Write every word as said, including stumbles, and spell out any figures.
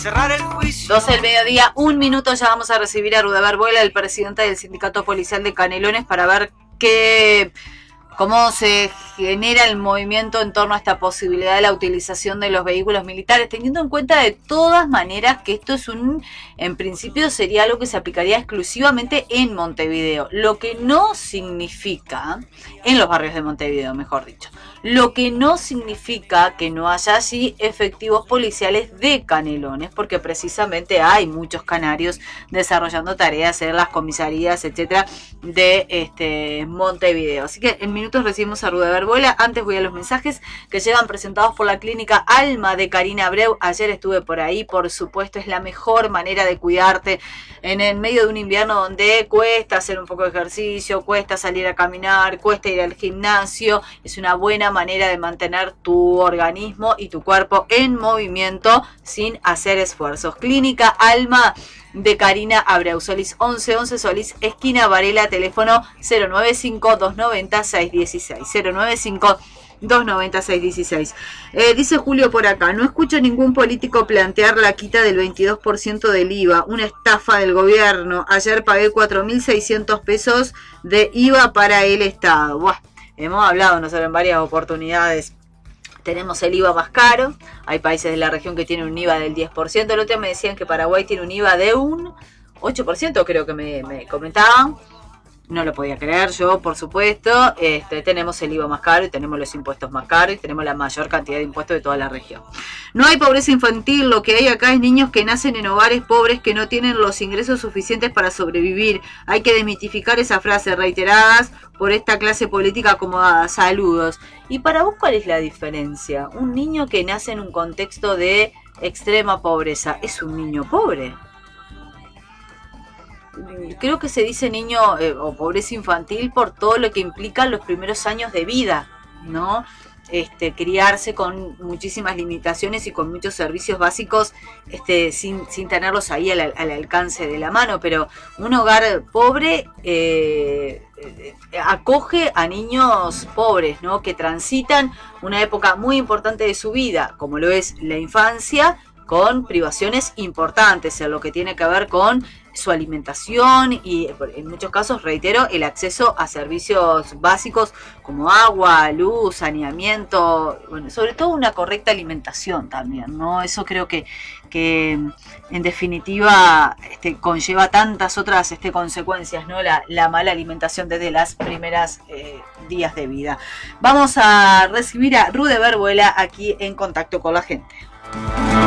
cerrar el juicio. doce del mediodía, un minuto, ya vamos a recibir a Rudeber Vuela, el presidente del Sindicato Policial de Canelones, para ver qué, cómo se genera el movimiento en torno a esta posibilidad de la utilización de los vehículos militares, teniendo en cuenta de todas maneras que esto es un, en principio sería algo que se aplicaría exclusivamente en Montevideo, lo que no significa, en los barrios de Montevideo, mejor dicho, lo que no significa que no haya allí efectivos policiales de Canelones, porque precisamente hay muchos canarios desarrollando tareas en las comisarías, etcétera, de este Montevideo. Así que en minutos recibimos a Rudeber Vuela. Antes voy a los mensajes que llegan presentados por la clínica Alma de Karina Abreu. Ayer estuve por ahí, por supuesto, es la mejor manera de cuidarte en el medio de un invierno donde cuesta hacer un poco de ejercicio, cuesta salir a caminar, cuesta ir al gimnasio. Es una buena manera de mantener tu organismo y tu cuerpo en movimiento sin hacer esfuerzos. Clínica Alma de Karina Abreu, Solís once once, Solís esquina Varela, teléfono cero nueve cinco, dos nueve cero, seis uno seis, cero nueve cinco, dos nueve cero, seis uno seis. Eh, dice Julio por acá, no escucho ningún político plantear la quita del veintidós por ciento del I V A, una estafa del gobierno. Ayer pagué cuatro mil seiscientos pesos de I V A para el Estado. Buah, hemos hablado nosotros en varias oportunidades. Tenemos el I V A más caro, hay países de la región que tienen un I V A del diez por ciento, el otro me decían que Paraguay tiene un I V A de un ocho por ciento, creo que me, me comentaban, no lo podía creer yo, por supuesto. Este, tenemos el I V A más caro y tenemos los impuestos más caros y tenemos la mayor cantidad de impuestos de toda la región. No hay pobreza infantil, lo que hay acá es niños que nacen en hogares pobres que no tienen los ingresos suficientes para sobrevivir. Hay que desmitificar esas frases reiteradas por esta clase política acomodada. Saludos. ¿Y para vos cuál es la diferencia? Un niño que nace en un contexto de extrema pobreza, ¿es un niño pobre? Creo que se dice niño eh, o pobreza infantil por todo lo que implica los primeros años de vida, ¿no? Este, criarse con muchísimas limitaciones y con muchos servicios básicos este, sin, sin tenerlos ahí al, al alcance de la mano, pero un hogar pobre eh, acoge a niños pobres, ¿no? Que transitan una época muy importante de su vida, como lo es la infancia, con privaciones importantes en lo que tiene que ver con su alimentación y en muchos casos, reitero, el acceso a servicios básicos como agua, luz, saneamiento, bueno, sobre todo una correcta alimentación también, ¿no? Eso creo que, que en definitiva este, conlleva tantas otras este, consecuencias, ¿no? La, la mala alimentación desde las primeras eh, días de vida. Vamos a recibir a Rudeber Vuela aquí en Contacto con la Gente.